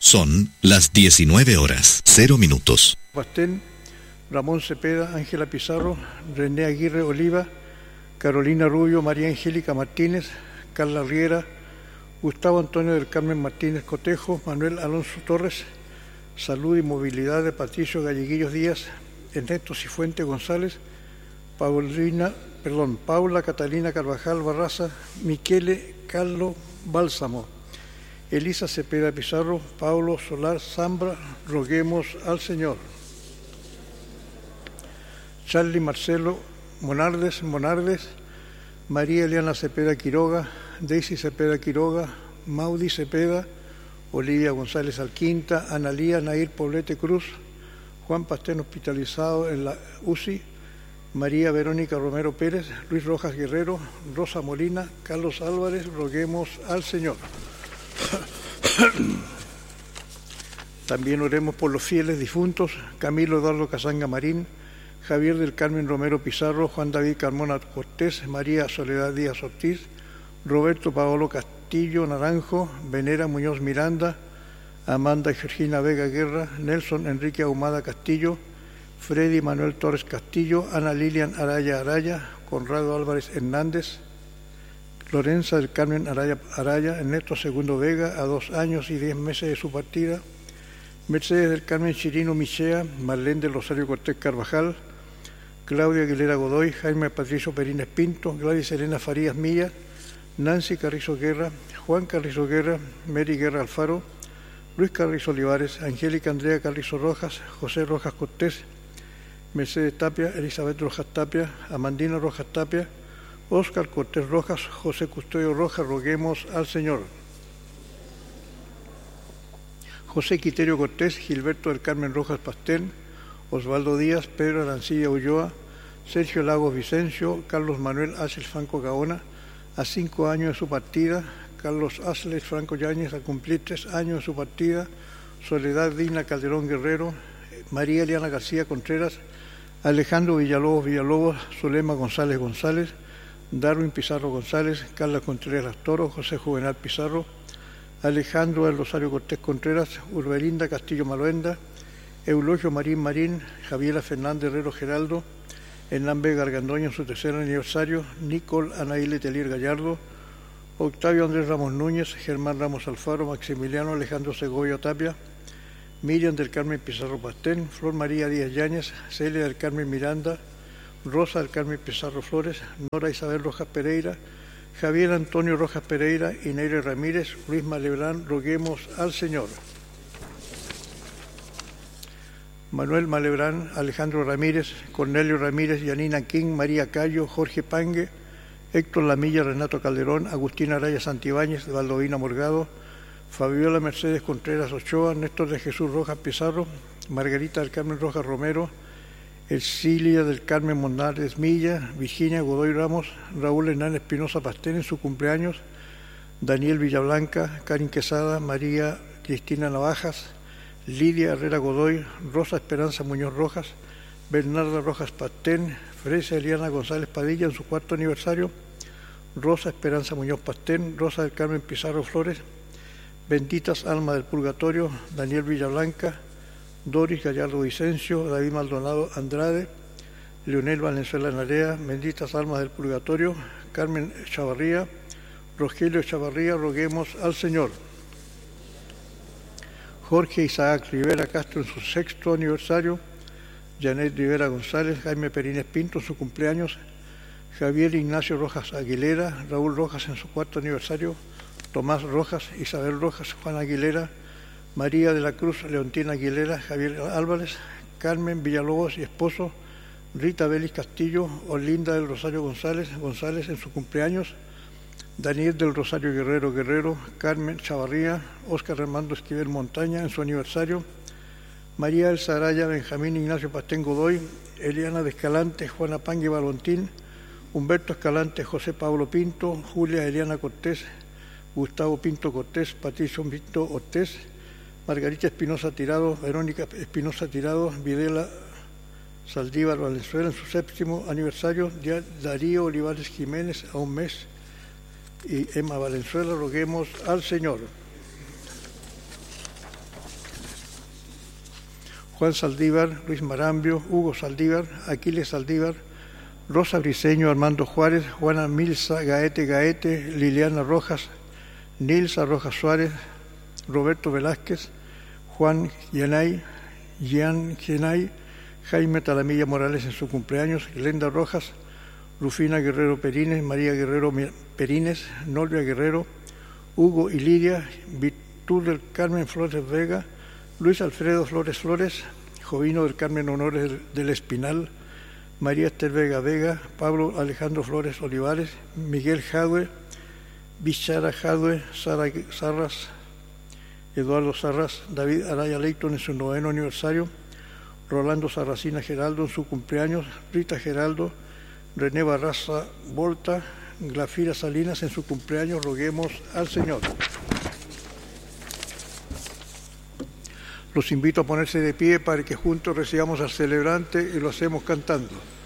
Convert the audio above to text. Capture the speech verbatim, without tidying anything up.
Son las diecinueve horas, cero minutos. Pastén, Ramón Cepeda, Ángela Pizarro, René Aguirre Oliva, Carolina Rubio, María Angélica Martínez, Carla Riera, Gustavo Antonio del Carmen Martínez Cotejo, Manuel Alonso Torres, Salud y Movilidad de Patricio Galleguillos Díaz, Ernesto Cifuente González, Paulina, perdón, Paula Catalina Carvajal Barraza, Miquele Carlos Bálsamo, Elisa Cepeda Pizarro, Paulo Solar Zambra, roguemos al Señor. Charlie Marcelo Monardes, Monardes, María Eliana Cepeda Quiroga, Daisy Cepeda Quiroga, Maudi Cepeda, Olivia González Alquinta, Analía Nair Poblete Cruz, Juan Pastén hospitalizado en la U C I, María Verónica Romero Pérez, Luis Rojas Guerrero, Rosa Molina, Carlos Álvarez, roguemos al Señor. También oremos por los fieles difuntos, Camilo Eduardo Casanga Marín, Javier del Carmen Romero Pizarro, Juan David Carmona Cortés, María Soledad Díaz Ortiz, Roberto Paolo Castillo Naranjo, Venera Muñoz Miranda, Amanda y Georgina Vega Guerra, Nelson Enrique Ahumada Castillo, Freddy Manuel Torres Castillo, Ana Lilian Araya Araya, Conrado Álvarez Hernández, Lorenza del Carmen Araya, Araya, Ernesto Segundo Vega, a dos años y diez meses de su partida, Mercedes del Carmen Chirino Michea, Marlene del Rosario Cortés Carvajal, Claudia Aguilera Godoy, Jaime Patricio Perines Pinto, Gladys Elena Farías Milla, Nancy Carrizo Guerra, Juan Carrizo Guerra, Mary Guerra Alfaro, Luis Carrizo Olivares, Angélica Andrea Carrizo Rojas, José Rojas Cortés, Mercedes Tapia, Elizabeth Rojas Tapia, Amandina Rojas Tapia, Óscar Cortés Rojas, José Custodio Rojas, roguemos al Señor. José Quiterio Cortés, Gilberto del Carmen Rojas Pastén, Osvaldo Díaz, Pedro Arancilla Ulloa, Sergio Lagos Vicencio, Carlos Manuel Áciles Franco Gaona, a cinco años de su partida, Carlos Áciles Franco Yáñez, a cumplir tres años de su partida, Soledad Dina Calderón Guerrero, María Eliana García Contreras, Alejandro Villalobos Villalobos, Zulema González González, Darwin Pizarro González, Carla Contreras Toro, José Juvenal Pizarro, Alejandro del Rosario Cortés Contreras, Urbelinda Castillo Maluenda, Eulogio Marín Marín, Javiera Fernández Herrero Geraldo, Hernán Vega Argandoña en su tercer aniversario, Nicole Anaíle Telier Gallardo, Octavio Andrés Ramos Núñez, Germán Ramos Alfaro, Maximiliano Alejandro Segovia Tapia, Miriam del Carmen Pizarro Pastén, Flor María Díaz Yáñez, Celia del Carmen Miranda, Rosa del Carmen Pizarro Flores, Nora Isabel Rojas Pereira, Javier Antonio Rojas Pereira, Ineire Ramírez, Luis Malebrán, roguemos al Señor. Manuel Malebrán, Alejandro Ramírez, Cornelio Ramírez, Yanina King, María Cayo, Jorge Pangue, Héctor Lamilla, Renato Calderón, Agustín Araya Santibáñez, Valdovina Morgado, Fabiola Mercedes Contreras Ochoa, Néstor de Jesús Rojas Pizarro, Margarita del Carmen Rojas Romero, Ercilia del Carmen Monardes Milla, Virginia Godoy Ramos, Raúl Hernández Espinosa Pastén en su cumpleaños, Daniel Villablanca, Karin Quesada, María Cristina Navajas, Lidia Herrera Godoy, Rosa Esperanza Muñoz Rojas, Bernarda Rojas Pastén, Fresia Eliana González Padilla en su cuarto aniversario, Rosa Esperanza Muñoz Pastén, Rosa del Carmen Pizarro Flores, Benditas Almas del Purgatorio, Daniel Villablanca, Doris Gallardo Vicencio, David Maldonado Andrade, Leonel Valenzuela Narea, Benditas Almas del Purgatorio, Carmen Chavarría, Rogelio Chavarría, roguemos al Señor. Jorge Isaac Rivera Castro en su sexto aniversario, Janet Rivera González, Jaime Perines Pinto en su cumpleaños, Javier Ignacio Rojas Aguilera, Raúl Rojas en su cuarto aniversario, Tomás Rojas, Isabel Rojas, Juan Aguilera, María de la Cruz, Leontina Aguilera, Javier Álvarez, Carmen Villalobos y esposo, Rita Vélez Castillo, Olinda del Rosario González, González en su cumpleaños, Daniel del Rosario Guerrero Guerrero, Carmen Chavarría, Óscar Armando Esquivel Montaña en su aniversario, María Elsa Araya, Benjamín Ignacio Pastén Godoy, Eliana de Escalante, Juana Pangue Balontín, Humberto Escalante, José Pablo Pinto, Julia Eliana Cortés, Gustavo Pinto Cortés, Patricio Pinto Ortés, Margarita Espinosa Tirado, Verónica Espinosa Tirado, Videla Saldívar Valenzuela en su séptimo aniversario, Darío Olivares Jiménez a un mes y Emma Valenzuela, roguemos al Señor. Juan Saldívar, Luis Marambio, Hugo Saldívar, Aquiles Saldívar, Rosa Briceño, Armando Juárez, Juana Milza Gaete Gaete, Liliana Rojas, Nilsa Rojas Suárez, Roberto Velázquez, Juan Yanay, Gian Genay, Jaime Talamilla Morales en su cumpleaños, Glenda Rojas, Rufina Guerrero Perines, María Guerrero Perines, Nolvia Guerrero, Hugo y Lidia, Virtud del Carmen Flores Vega, Luis Alfredo Flores Flores, Jovino del Carmen Honores del Espinal, María Esther Vega Vega, Pablo Alejandro Flores Olivares, Miguel Jadue, Bichara Jadue, Sara Sarras, Eduardo Sarras, David Araya Leighton en su noveno aniversario, Rolando Sarracina Geraldo en su cumpleaños, Rita Geraldo, René Barraza Volta, Glafira Salinas en su cumpleaños. Roguemos al Señor. Los invito a ponerse de pie para que juntos recibamos al celebrante y lo hacemos cantando.